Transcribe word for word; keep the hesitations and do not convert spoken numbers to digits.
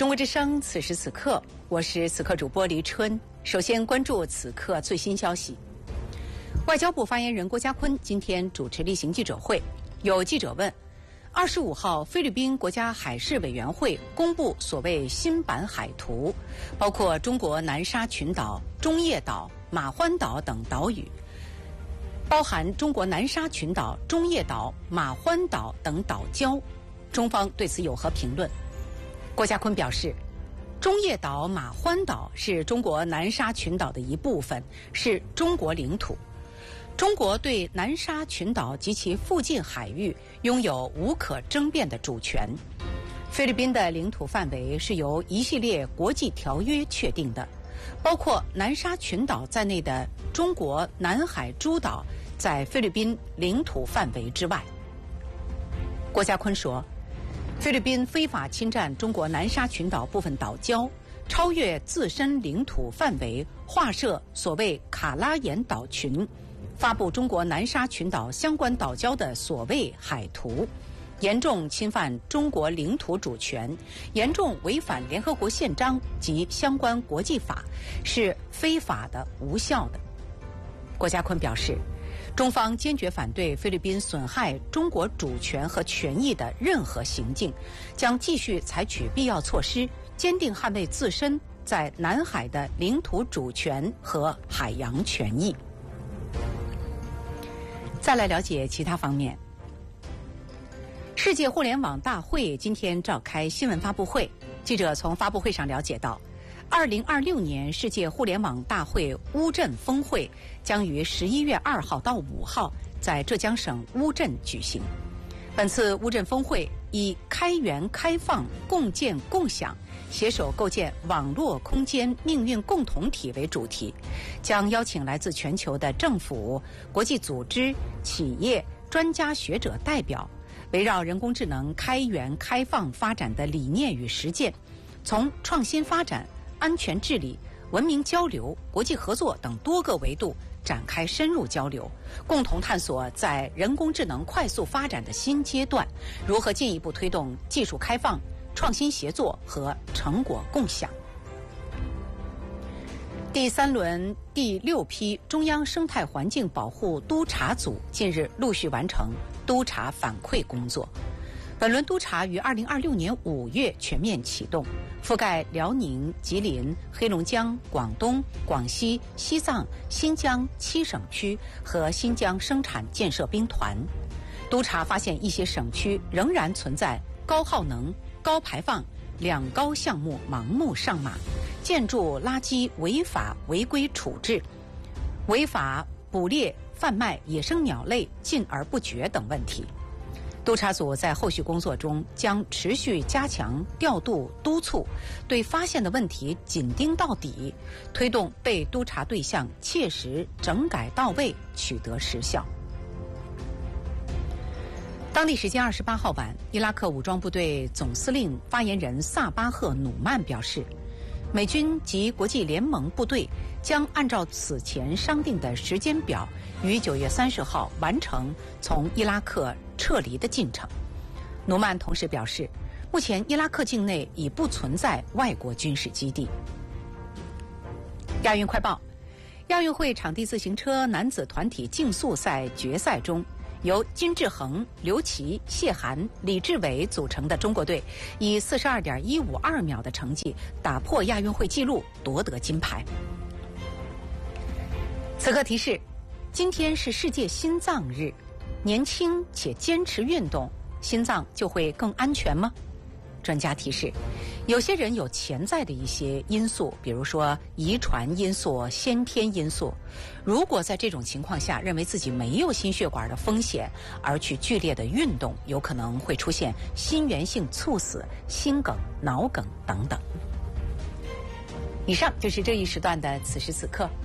中国之声，此时此刻，我是此刻主播黎春。首先关注此刻最新消息。外交部发言人郭家坤今天主持例行记者会，有记者问：二十五号，菲律宾国家海事委员会公布所谓新版海图，包括中国南沙群岛、中业岛、马欢岛等岛屿，包含中国南沙群岛、中业岛、马欢岛等岛礁。中方对此有何评论？郭家坤表示，中业岛、马欢岛是中国南沙群岛的一部分，是中国领土。中国对南沙群岛及其附近海域拥有无可争辩的主权。菲律宾的领土范围是由一系列国际条约确定的，包括南沙群岛在内的中国南海诸岛在菲律宾领土范围之外。郭家坤说，菲律宾非法侵占中国南沙群岛部分岛礁，超越自身领土范围，划设所谓卡拉延岛群，发布中国南沙群岛相关岛礁的所谓海图，严重侵犯中国领土主权，严重违反联合国宪章及相关国际法，是非法的、无效的。郭家坤表示，中方坚决反对菲律宾损害中国主权和权益的任何行径，将继续采取必要措施，坚定捍卫自身在南海的领土主权和海洋权益。再来了解其他方面。世界互联网大会今天召开新闻发布会，记者从发布会上了解到，二零二六年世界互联网大会乌镇峰会将于十一月二号到五号在浙江省乌镇举行。本次乌镇峰会以开源开放、共建共享，携手构建网络空间命运共同体为主题，将邀请来自全球的政府、国际组织、企业、专家学者代表，围绕人工智能开源开放发展的理念与实践，从创新发展、安全治理、文明交流、国际合作等多个维度展开深入交流，共同探索在人工智能快速发展的新阶段，如何进一步推动技术开放、创新协作和成果共享。第三轮第六批中央生态环境保护督查组近日陆续完成督查反馈工作。本轮督查于二零二六年五月全面启动，覆盖辽宁、吉林、黑龙江、广东、广西、西藏、新疆七省区和新疆生产建设兵团。督查发现一些省区仍然存在高耗能、高排放两高项目盲目上马，建筑垃圾违法违规处置，违法捕猎贩卖野生鸟类禁而不绝等问题。督查组在后续工作中将持续加强调度督促，对发现的问题紧盯到底，推动被督查对象切实整改到位，取得实效。当地时间二十八号晚，伊拉克武装部队总司令发言人萨巴赫努曼表示，美军及国际联盟部队将按照此前商定的时间表，于九月三十号完成从伊拉克撤离的进程。努曼同时表示，目前伊拉克境内已不存在外国军事基地。亚运快报：亚运会场地自行车男子团体竞速赛决赛中，由金志恒、刘琦、谢涵、李志伟组成的中国队，以四十二点一五二秒的成绩打破亚运会纪录，夺得金牌。此刻提示：今天是世界心脏日，年轻且坚持运动，心脏就会更安全吗？专家提示，有些人有潜在的一些因素，比如说遗传因素、先天因素。如果在这种情况下认为自己没有心血管的风险，而去剧烈的运动，有可能会出现心源性猝死、心梗、脑梗等等。以上就是这一时段的此时此刻。